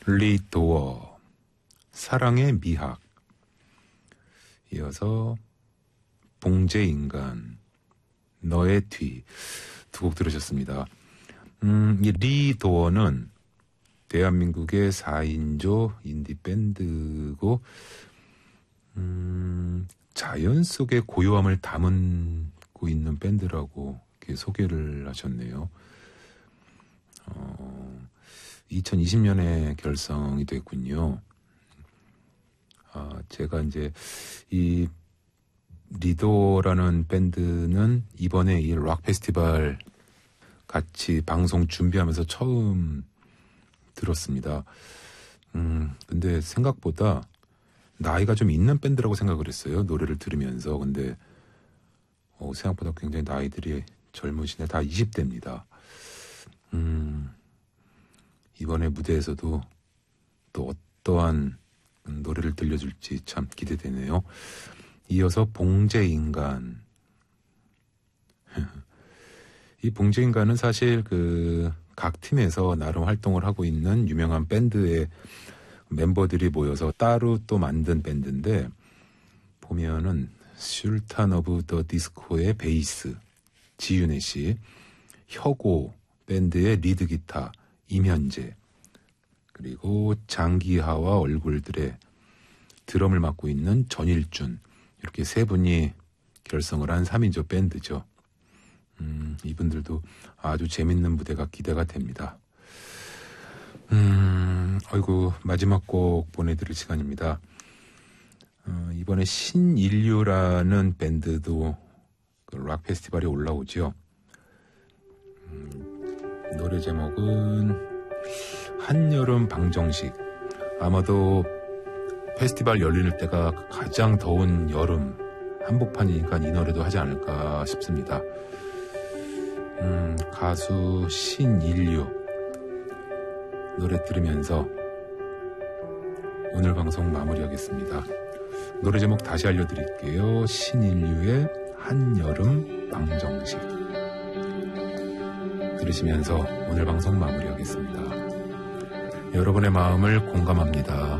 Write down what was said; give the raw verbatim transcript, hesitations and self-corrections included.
리 도어, 사랑의 미학. 이어서 봉제인간, 너의 뒤. 두 곡 들으셨습니다. 음, 이 리 도어는 대한민국의 사 인조 인디 밴드고, 음, 자연 속의 고요함을 담고 있는 밴드라고 이렇게 소개를 하셨네요. 어, 이천이십 년에 결성이 됐군요. 아, 제가 이제 이 리도라는 밴드는 이번에 이 락 페스티벌 같이 방송 준비하면서 처음 들었습니다. 음, 근데 생각보다 나이가 좀 있는 밴드라고 생각을 했어요. 노래를 들으면서. 근데 어, 생각보다 굉장히 나이들이 젊으시네. 다 이십 대입니다. 음, 이번에 무대에서도 또 어떠한 노래를 들려줄지 참 기대되네요. 이어서 봉제인간. 이 봉제인간은 사실 그 각 팀에서 나름 활동을 하고 있는 유명한 밴드의 멤버들이 모여서 따로 또 만든 밴드인데, 보면은 술탄 오브 더 디스코의 베이스 지윤혜 씨, 혁오 밴드의 리드 기타 임현재, 그리고 장기하와 얼굴들의 드럼을 맡고 있는 전일준, 이렇게 세 분이 결성을 한 삼 인조 밴드죠. 음, 이분들도 아주 재밌는 무대가 기대가 됩니다. 음, 아이고, 마지막 곡 보내드릴 시간입니다. 어, 이번에 신인류라는 밴드도 그 락 페스티벌에 올라오죠. 음, 노래 제목은 한여름 방정식. 아마도 페스티벌 열릴 때가 가장 더운 여름 한복판이니까 이 노래도 하지 않을까 싶습니다. 음, 가수 신인류 노래 들으면서 오늘 방송 마무리하겠습니다. 노래 제목 다시 알려드릴게요. 신인류의 한여름 방정식 들으시면서 오늘 방송 마무리하겠습니다. 여러분의 마음을 공감합니다.